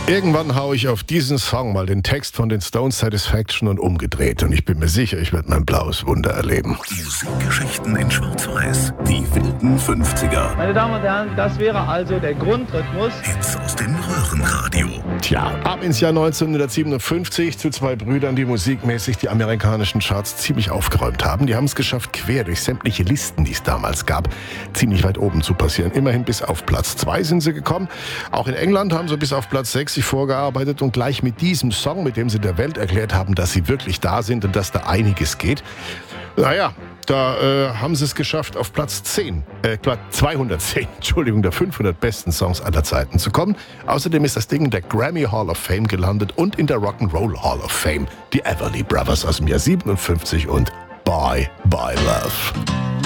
Irgendwann haue ich auf diesen Song mal den Text von den Stones Satisfaction und umgedreht. Und ich bin mir sicher, ich werde mein blaues Wunder erleben. Musikgeschichten in Schwarz-Weiß. Die wilden 50er. Meine Damen und Herren, das wäre also der Grundrhythmus. Hits aus dem Röhrenradio. Tja, ab ins Jahr 1957 zu zwei Brüdern, die musikmäßig die amerikanischen Charts ziemlich aufgeräumt haben. Die haben es geschafft, quer durch sämtliche Listen, die es damals gab, ziemlich weit oben zu passieren. Immerhin bis auf Platz 2 sind sie gekommen. Auch in England haben sie bis auf Platz 6 sich vorgearbeitet und gleich mit diesem Song, mit dem sie der Welt erklärt haben, dass sie wirklich da sind und dass da einiges geht. Naja, da haben sie es geschafft, auf Platz 210, der 500 besten Songs aller Zeiten zu kommen. Außerdem ist das Ding in der Grammy Hall of Fame gelandet und in der Rock'n'Roll Hall of Fame. Die Everly Brothers aus dem Jahr 57 und Bye Bye Love.